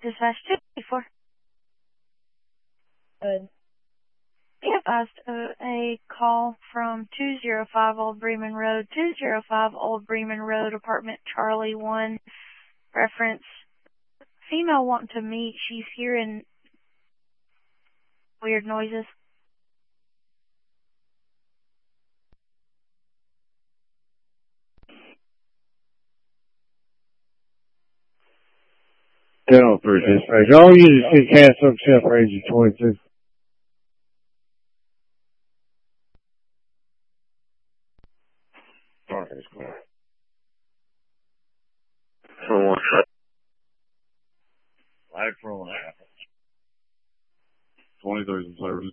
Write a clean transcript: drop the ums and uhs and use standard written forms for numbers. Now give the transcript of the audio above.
Dispatch 284. Good. Yep, a call from 205 Old Bremen Road, 205 Old Bremen Road, apartment Charlie 1, reference female wanting to meet. She's hearing weird noises. Channel 3 dispatch. All users see cast up except for agent 22. Live for 1.5. 23 in service.